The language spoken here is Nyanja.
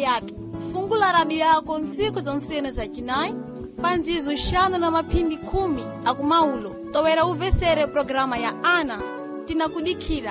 yatu. Fungula radio yako nsiku zonsene za Jinai, panzizo shano na mapindi 10 akumaulo. Towera uvesere programa ya Ana, tinakudikira.